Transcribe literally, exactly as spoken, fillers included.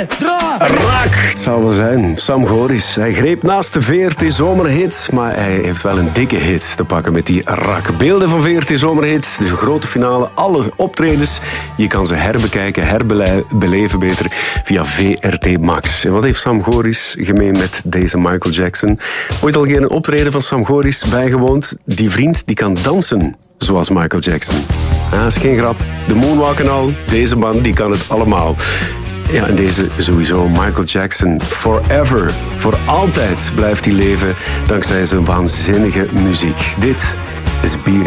Raak, het zal wel zijn. Sam Goris. Hij greep naast de V R T Zomerhit, maar hij heeft wel een dikke hit te pakken met die Rak. Beelden van V R T Zomerhit, de grote finale, alle optredens. Je kan ze herbekijken, herbeleven beter, via V R T Max. En wat heeft Sam Goris gemeen met deze Michael Jackson? Ooit al geen optreden van Sam Goris bijgewoond? Die vriend die kan dansen zoals Michael Jackson. Ah, dat is geen grap. De moonwalk en al, deze man die kan het allemaal. Ja, en deze sowieso, Michael Jackson, forever, voor altijd blijft hij leven dankzij zijn waanzinnige muziek. Dit is Bier